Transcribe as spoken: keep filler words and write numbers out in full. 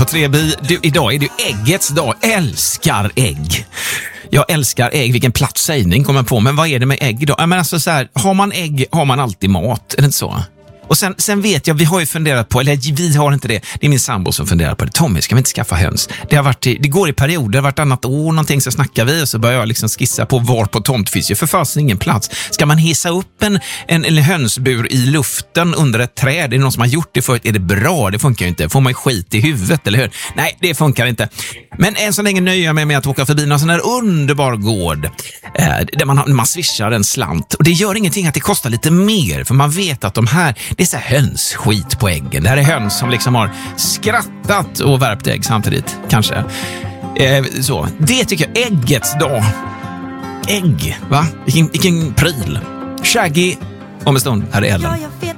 på tre bi. Du, idag är det äggets dag. Älskar ägg. Jag älskar ägg. Vilken platt sägning kommer på. Men vad är det med ägg då? Men alltså så här, har man ägg har man alltid mat. Är det inte så? Och sen, sen vet jag, vi har ju funderat på, eller vi har inte det, det är min sambo som funderar på det. Tommy, ska vi inte skaffa höns? Det har varit, det går i perioder, vart annat år någonting, så snackar vi och så börjar jag liksom skissa på var på tomt finns ju för fasen ingen plats. Ska man hissa upp en, en, en hönsbur i luften under ett träd? Är det någon som har gjort det förut? Är det bra? Det funkar ju inte. Får man ju skit i huvudet, eller hur? Nej, det funkar inte. Men än så länge nöjer jag mig med att åka förbi någon sån här underbar gård eh, där man, man swishar en slant. Och det gör ingenting att det kostar lite mer, för man vet att de här, det är så här hönsskit på äggen. Det här är höns som liksom har skrattat och värpt ägg samtidigt, kanske. Eh, så. Det tycker jag, äggets dag. Ägg, va? Vilken, vilken pryl. Shaggy, om en stund, här är Ellen. Ja, jag vet